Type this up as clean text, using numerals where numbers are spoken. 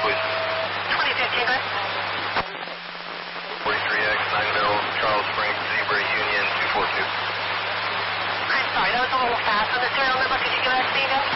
please. 2015, Glenn. 43X, 9 Middle, Charles Springs, Zebra, Union, 242. I'm sorry, that was a little fast on the serial number. Could you give that to me again?